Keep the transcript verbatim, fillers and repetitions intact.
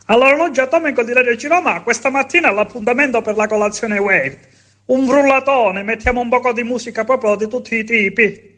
All'orologio atomico di Radio Ciroma, questa mattina l'appuntamento per la colazione Wave. Un frullatone, mettiamo un poco di musica proprio di tutti i tipi.